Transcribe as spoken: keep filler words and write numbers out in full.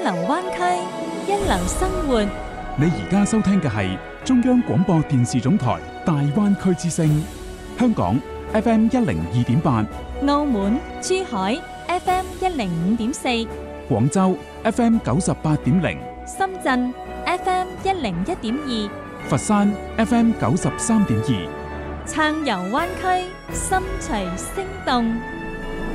流灣區，一流生活。 你而家收聽嘅係中央廣播電視總台大灣區之聲，香港 F M 一零二點八， 澳門、珠海 F M 一零五點四， 廣州 F M 九十八點零， 深圳 F M 一零一點二， 佛山 F M 九十三點二。 撐遊灣區，心隨聲動。